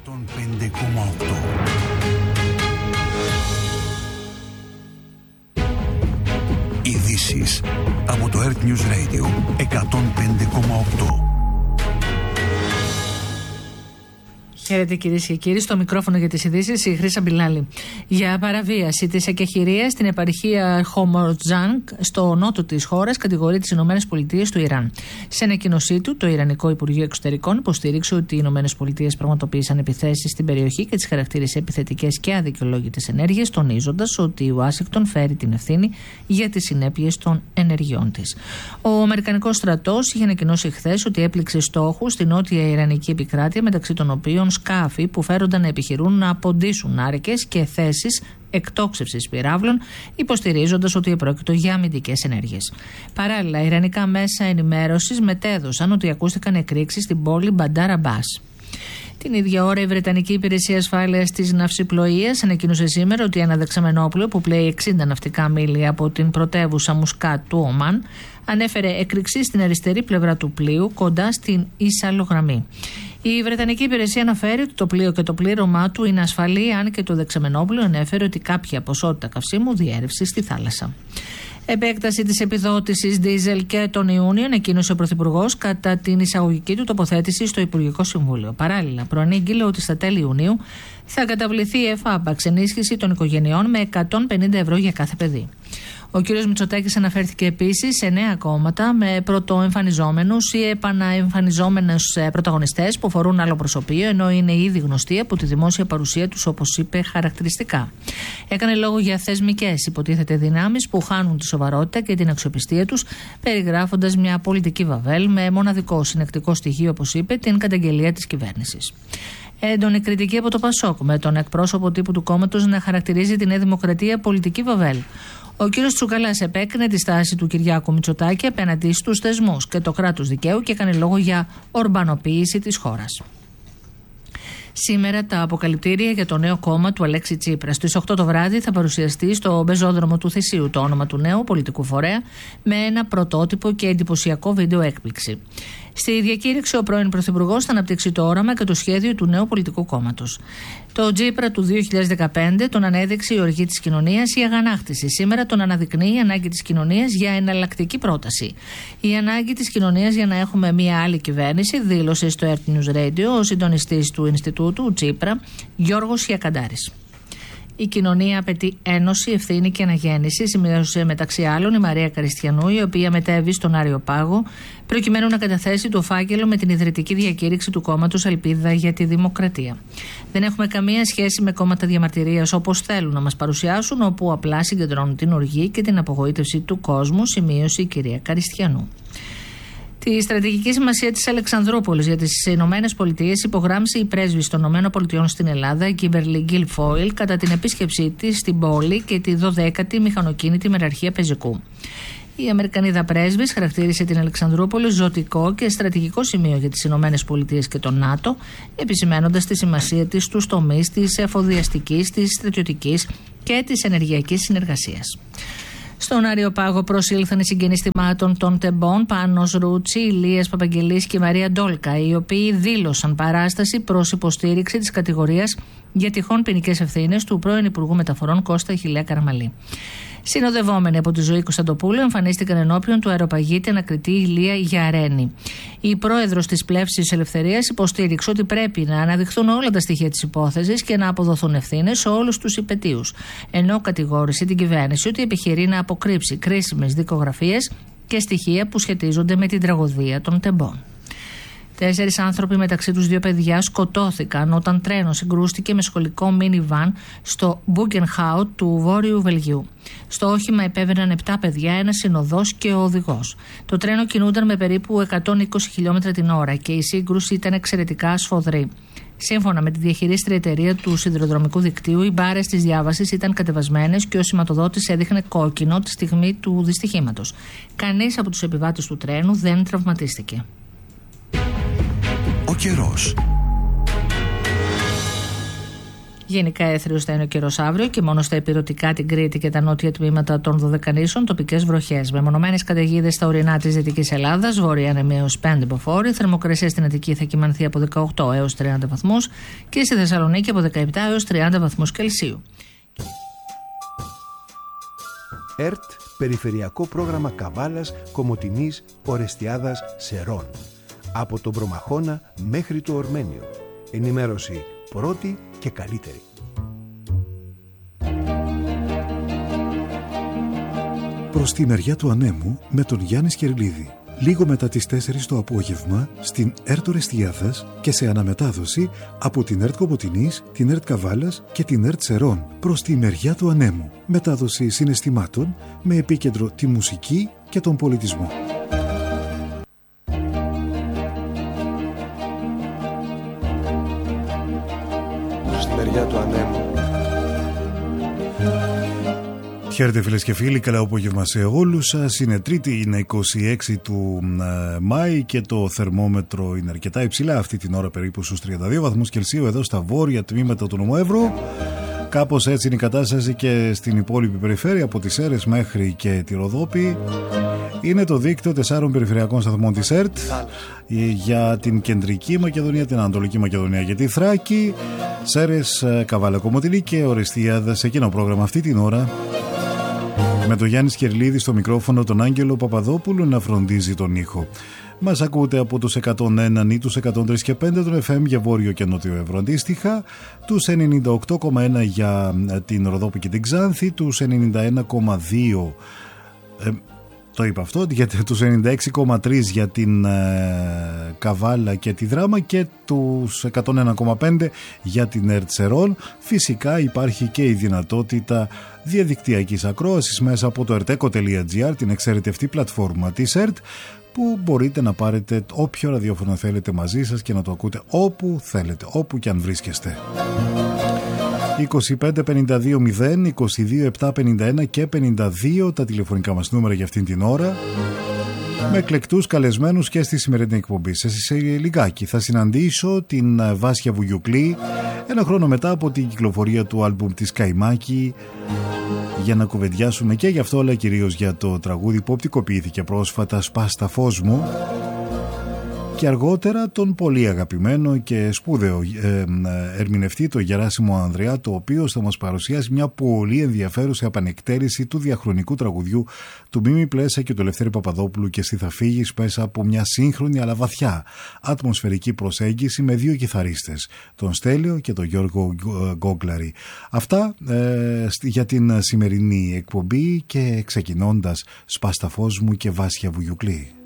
Ειδήσεις από το Earth News Radio 105,8. Χαίρετε κυρίες και κύριοι, στο μικρόφωνο για τις ειδήσεις η Χρύσα Μπιλάλη. Για παραβίαση της εκεχηρίας στην επαρχία Χομορτζάνγκ στο νότο της χώρας κατηγορεί τις Ηνωμένες Πολιτείες του Ιράν. Σε ανακοίνωσή του, το Ιρανικό Υπουργείο Εξωτερικών υποστήριξε ότι οι Ηνωμένες Πολιτείες πραγματοποίησαν επιθέσεις στην περιοχή και τις χαρακτήρισε επιθετικές και αδικαιολόγητες ενέργειες, τονίζοντας ότι η Ουάσιγκτον φέρει την ευθύνη για τις συνέπειες των ενεργειών της. Ο Αμερικανικός στρατός είχε ανακοινώσει χθες ότι έπληξε στόχους στην νότια Ιρανική επικράτεια, μεταξύ των οποίων σκάφη που φέρονταν να επιχειρούν να αποντήσουν άρκες και θέσεις εκτόξευσης πυράβλων, υποστηρίζοντας ότι επρόκειτο για αμυντικές ενέργειες. Παράλληλα, ιρανικά μέσα ενημέρωσης μετέδωσαν ότι ακούστηκαν εκρήξεις στην πόλη Μπαντάρ Αμπάς. Την ίδια ώρα, η Βρετανική Υπηρεσία Ασφάλειας της Ναυσιπλοείας ανακοίνωσε σήμερα ότι ένα δεξαμενόπλοιο που πλέει 60 ναυτικά μίλια από την πρωτεύουσα Μουσκάτ του Ομάν ανέφερε έκρηξη στην αριστερή πλευρά του πλοίου, κοντά στην Ισαλογραμμή. Η Βρετανική Υπηρεσία αναφέρει ότι το πλοίο και το πλήρωμά του είναι ασφαλή, αν και το δεξαμενόπλοιο ανέφερε ότι κάποια ποσότητα καυσίμου διέρευσε στη θάλασσα. Επέκταση της επιδότησης δίζελ και τον Ιούνιο ανακοίνωσε ο Πρωθυπουργός κατά την εισαγωγική του τοποθέτηση στο Υπουργικό Συμβούλιο. Παράλληλα, προανήγγειλε ότι στα τέλη Ιουνίου θα καταβληθεί η ΕΦΑΠΑΞ, ενίσχυση των οικογενειών, με 150 ευρώ για κάθε παιδί. Ο κ. Μητσοτάκης αναφέρθηκε επίσης σε νέα κόμματα με πρωτοεμφανιζόμενους ή επαναεμφανιζόμενους πρωταγωνιστές που φορούν άλλο προσωπείο, ενώ είναι ήδη γνωστοί από τη δημόσια παρουσία τους, όπως είπε, χαρακτηριστικά. Έκανε λόγο για θεσμικές υποτίθεται δυνάμεις που χάνουν τη σοβαρότητα και την αξιοπιστία τους, περιγράφοντας μια πολιτική βαβέλ με μοναδικό συνεκτικό στοιχείο, όπως είπε, την καταγγελία της κυβέρνησης. Έντονη κριτική από το ΠΑΣΟΚ, με τον εκπρόσωπο τύπου του κόμματος να χαρακτηρίζει τη Νέα Δημοκρατία πολιτική βαβέλ. Ο κ. Τσουκαλάς επέκρινε τη στάση του Κυριάκου Μητσοτάκη απέναντι στους θεσμούς και το κράτος δικαίου και έκανε λόγο για ορμπανοποίηση της χώρας. Σήμερα τα αποκαλυπτήρια για το νέο κόμμα του Αλέξη Τσίπρα. Στις 8 το βράδυ θα παρουσιαστεί στο πεζόδρομο του Θησίου το όνομα του νέου πολιτικού φορέα με ένα πρωτότυπο και εντυπωσιακό βίντεο έκπληξη. Στη διακήρυξη, ο πρώην Πρωθυπουργός θα αναπτύξει το όραμα και το σχέδιο του νέου πολιτικού κόμματος. Το Τσίπρα του 2015 τον ανέδειξε η οργή της κοινωνίας, η αγανάκτηση. Σήμερα τον αναδεικνύει η ανάγκη της κοινωνίας για εναλλακτική πρόταση. Η ανάγκη της κοινωνίας για να έχουμε μια άλλη κυβέρνηση, δήλωσε στο Earth News Radio ο συντονιστής του Ινστιτούτου Τσίπρα, Γιώργος Ιακαντάρης. Η κοινωνία απαιτεί ένωση, ευθύνη και αναγέννηση, σημείωσε μεταξύ άλλων η Μαρία Καριστιανού, η οποία μετέβη στον Άριο Πάγο, προκειμένου να καταθέσει το φάκελο με την ιδρυτική διακήρυξη του κόμματος Ελπίδα για τη Δημοκρατία. Δεν έχουμε καμία σχέση με κόμματα διαμαρτυρίας όπως θέλουν να μας παρουσιάσουν, όπου απλά συγκεντρώνουν την οργή και την απογοήτευση του κόσμου, σημείωσε η κυρία Καριστιανού. Τη στρατηγική σημασία της Αλεξανδρούπολης για τις Ηνωμένες Πολιτείες υπογράμμισε η πρέσβης των Ηνωμένων Πολιτειών στην Ελλάδα, Κίμπερλι Γκίλφόιλ, κατά την επίσκεψή της στην πόλη και τη 12η μηχανοκίνητη μεραρχία πεζικού. Η Αμερικανίδα πρέσβης χαρακτήρισε την Αλεξανδρούπολη ζωτικό και στρατηγικό σημείο για τις Ηνωμένες Πολιτείες και τον ΝΑΤΟ, επισημαίνοντας τη σημασία της στους τομείς της εφοδιαστικής, της στρατιωτικής και της ενεργειακής συνεργασίας. Στον Άριο Πάγο προσήλθαν οι συγγενείς θυμάτων των τεμπών Πάνος Ρούτσι, Ηλίας Παπαγγελής και Μαρία Ντόλκα, οι οποίοι δήλωσαν παράσταση προς υποστήριξη της κατηγορίας για τυχόν ποινικές ευθύνες του πρώην Υπουργού Μεταφορών Κώστα Αχιλλέα Καραμαλή. Συνοδευόμενοι από τη Ζωή Κωνσταντοπούλου, εμφανίστηκαν ενώπιον του αεροπαγίτη ανακριτή Ηλία Γιαρένη. Η πρόεδρος της Πλεύσης Ελευθερίας υποστήριξε ότι πρέπει να αναδειχθούν όλα τα στοιχεία της υπόθεσης και να αποδοθούν ευθύνες σε όλους τους υπαιτίους. Ενώ κατηγόρησε την κυβέρνηση ότι επιχειρεί να αποκρύψει κρίσιμες δικογραφίες και στοιχεία που σχετίζονται με την τραγωδία των τεμπών. 4 άνθρωποι, μεταξύ τους 2 παιδιά, σκοτώθηκαν όταν τρένο συγκρούστηκε με σχολικό μίνιβαν στο Μπούγκενχάουτ του Βόρειου Βελγίου. Στο όχημα επέβαιναν 7 παιδιά, ένας συνοδός και ο οδηγός. Το τρένο κινούνταν με περίπου 120 χιλιόμετρα την ώρα και η σύγκρουση ήταν εξαιρετικά σφοδρή. Σύμφωνα με τη διαχειρίστρια εταιρεία του σιδηροδρομικού δικτύου, οι μπάρες της διάβασης ήταν κατεβασμένες και ο σηματοδότης έδειχνε κόκκινο τη στιγμή του δυστυχήματος. Κανείς από τους επιβάτες του τρένου δεν τραυματίστηκε. Ο καιρός. Γενικά έθριος θα είναι ο καιρός αύριο και μόνο στα ηπειρωτικά, την Κρήτη και τα νότια τμήματα των Δωδεκανήσων τοπικές βροχές. Μεμονωμένες καταιγίδες στα ορεινά της Δυτικής Ελλάδας, βόρεια ανεμία έως 5 μποφόρ. Η θερμοκρασία στην Αττική θα κυμανθεί από 18 έως 30 βαθμούς και στη Θεσσαλονίκη από 17 έως 30 βαθμούς Κελσίου. ΕΡΤ, Περιφερειακό Πρόγραμμα Καβάλας, Κομοτηνής, Ορεστιάδας, Σερών. Από τον Προμαχώνα μέχρι το Ορμένιο. Ενημέρωση πρώτη και καλύτερη. Προς τη μεριά του ανέμου με τον Γιάννη Σκερλίδη. Λίγο μετά τις 4 το απόγευμα στην ΕΡΤ Ορεστιάδας και σε αναμετάδοση από την ΕΡΤ Κομοτηνής, την ΕΡΤ Καβάλας και την ΕΡΤ Σερών. Προς τη μεριά του ανέμου. Μετάδοση συναισθημάτων με επίκεντρο τη μουσική και τον πολιτισμό. Προς τη μεριά του ανέμου. Χαίρετε φίλες και φίλοι, καλό απόγευμα σε όλους σας. Είναι Τρίτη, είναι 26 του Μάη και το θερμόμετρο είναι αρκετά υψηλά αυτή την ώρα, περίπου στους 32 βαθμούς Κελσίου εδώ στα βόρεια τμήματα του νομού Εύρου. Κάπως έτσι είναι η κατάσταση και στην υπόλοιπη περιφέρεια, από τις Σέρρες μέχρι και τη Ροδόπη. Είναι το δίκτυο 4 περιφερειακών σταθμών της ΕΡΤ για την Κεντρική Μακεδονία, την Ανατολική Μακεδονία και τη Θράκη. Σέρρες, Καβάλα, Κομοτηνή και Ορεστιάδα σε εκείνο πρόγραμμα αυτή την ώρα. Με τον Γιάννη Σκερλίδη στο μικρόφωνο, τον Άγγελο Παπαδόπουλο να φροντίζει τον ήχο. Μας ακούτε από τους 101 ή τους 103 και 5 των FM για Βόρειο και Νότιο Εύρω αντίστοιχα, τους 98,1 για την Ροδόπη και την Ξάνθη, τους 91,2 το είπα αυτό, γιατί τους 96,3 για την Καβάλα και τη Δράμα και τους 101,5 για την ΕΡΤ Σερών. Φυσικά υπάρχει και η δυνατότητα διαδικτυακής ακρόασης μέσα από το erteco.gr, την εξαιρετευτή πλατφόρμα της ΕΡΤ, που μπορείτε να πάρετε όποιο ραδιόφωνο θέλετε μαζί σας και να το ακούτε όπου θέλετε, όπου και αν βρίσκεστε. 25 52 0, 22 7 51 και 52 τα τηλεφωνικά μας νούμερα για αυτήν την ώρα, με εκλεκτούς καλεσμένους και στη σημερινή εκπομπή. Σε λιγάκι θα συναντήσω την Βάσια Βουγιουκλή, ένα χρόνο μετά από την κυκλοφορία του άλμπουμ της Καϊμάκη, για να κουβεντιάσουμε και γι' αυτό, αλλά κυρίως για το τραγούδι που οπτικοποιήθηκε πρόσφατα, «Σπάστα φως μου», και αργότερα τον πολύ αγαπημένο και σπούδαιο ερμηνευτή, το Γεράσιμο Ανδρεά, το οποίο θα μας παρουσιάσει μια πολύ ενδιαφέρουσα επανεκτέλεση του διαχρονικού τραγουδιού του Μίμη Πλέσα και του Ελευθέρη Παπαδόπουλου και «Εσύ θα φύγεις», μέσα από μια σύγχρονη αλλά βαθιά ατμοσφαιρική προσέγγιση με δύο κιθαρίστες, τον Στέλιο και τον Γιώργο Γκόγκλαρη. Αυτά για την σημερινή εκπομπή, και ξεκινώντας «Σπάστα φως μου» και Βάσια Βουγιουκλή.